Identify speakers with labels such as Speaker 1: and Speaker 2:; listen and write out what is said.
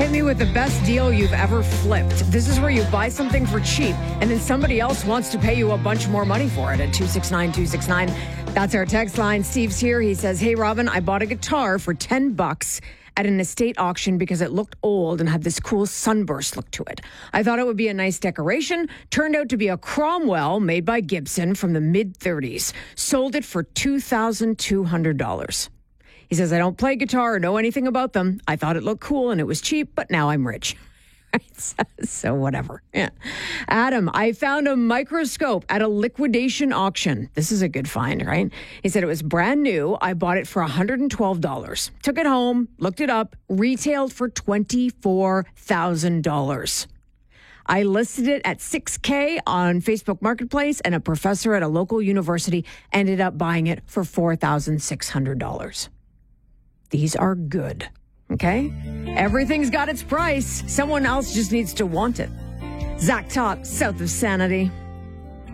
Speaker 1: hit me with the best deal you've ever flipped. This is where you buy something for cheap and then somebody else wants to pay you a bunch more money for it at 269-269. That's our text line. Steve's here. He says, hey, Robin, I bought a guitar for $10 at an estate auction because it looked old and had this cool sunburst look to it. I thought it would be a nice decoration. Turned out to be a Cromwell made by Gibson from the mid-30s. Sold it for $2,200. He says, I don't play guitar or know anything about them. I thought it looked cool and it was cheap, but now I'm rich. So whatever. Yeah. Adam, I found a microscope at a liquidation auction. This is a good find, right? He said it was brand new. I bought it for $112. Took it home, looked it up, retailed for $24,000. I listed it at $6,000 on Facebook Marketplace, and a professor at a local university ended up buying it for $4,600. These are good. Okay? Everything's got its price. Someone else just needs to want it. Zach Top, south of Sanity.